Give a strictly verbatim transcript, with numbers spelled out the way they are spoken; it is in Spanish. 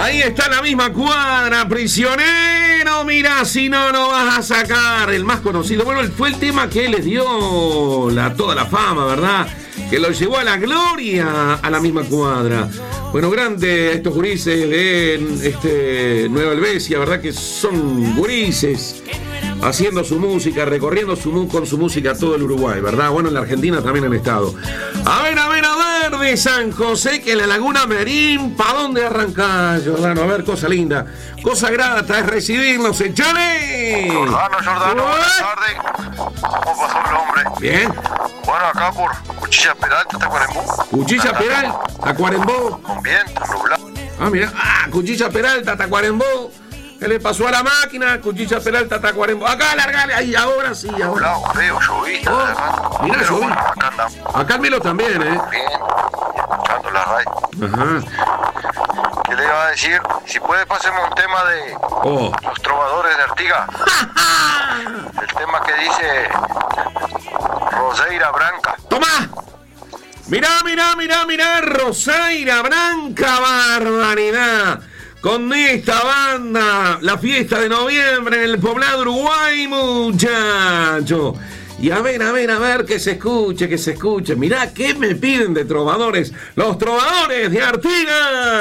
Ahí está la misma cuadra, prisionero. Mira, si no, no vas a sacar. El más conocido. Bueno, fue el tema que les dio la, toda la fama, ¿verdad? Que lo llevó a la gloria a la misma cuadra. Bueno, grande estos gurises de este, Nueva Helvecia, ¿verdad? Que son gurises haciendo su música, recorriendo su, con su música todo el Uruguay, ¿verdad? Bueno, en la Argentina también han estado. A ver, a ver, a ver, de San José, que la Laguna Merín, ¿pa' dónde arrancás, Jordano? A ver, cosa linda, cosa grata es recibirlos, ¡échale! Jordano, Jordano, buenas tardes. ¿Cómo pasó el hombre? Bien. Bueno, acá por Cuchilla Peralta, Tacuarembó. Cuchilla Peralta, Tacuarembó. Con viento, nublado. Ah, mira, ah, Cuchilla Peralta, Tacuarembó. ¿Qué le pasó a la máquina? Cuchilla Peralta, Tacuarembó. Acá, largale, ahí, ahora sí, ahora. Nublado, feo, llovista, oh, además. Mira, Pero lloví. bueno, acá andamos. Acá en Milo también, ¿eh? Bien, escuchando la radio. Ajá. ¿Qué le iba a decir? Si puede, pasemos un tema de Oh. los trovadores de Artigas. El tema que dice Roseira Branca. ¡Toma! Mirá, mirá, mirá, mirá, Rosaira Branca, barbaridad. Con esta banda, la fiesta de noviembre en el poblado Uruguay, muchacho. Y a ver, a ver, a ver, que se escuche, que se escuche. Mirá, ¿qué me piden de trovadores? Los trovadores de Artigas.